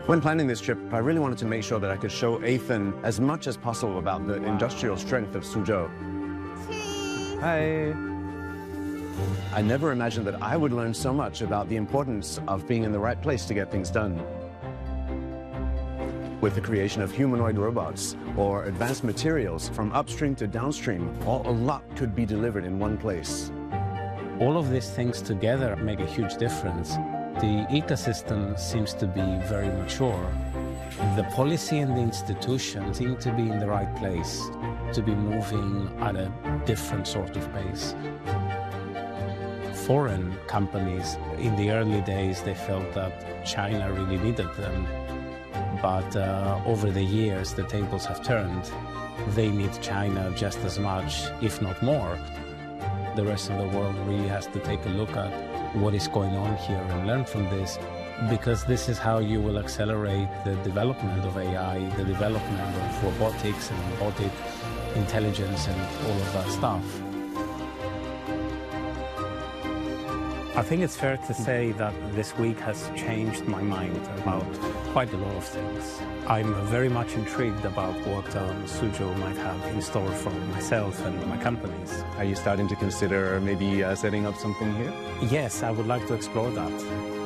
When planning this trip, I really wanted to make sure that I could show Ethan as much as possible about the industrial strength of Suzhou. Hi. I never imagined that I would learn so much about the importance of being in the right place to get things done. With the creation of humanoid robots or advanced materials from upstream to downstream, a lot could be delivered in one place. All of these things together make a huge difference. The ecosystem seems to be very mature. The policy and the institutions seem to be in the right place, to be moving at a different sort of pace. Foreign companies, in the early days, they felt that China really needed them. But over the years, the tables have turned. They need China just as much, if not more. The rest of the world really has to take a look at what is going on here and learn from this, because this is how you will accelerate the development of AI, the development of robotics and robotic intelligence and all of that stuff. I think it's fair to say that this week has changed my mind about quite a lot of things. I'm very much intrigued about what Suzhou might have in store for myself and my companies. Are you starting to consider maybe setting up something here? Yes, I would like to explore that.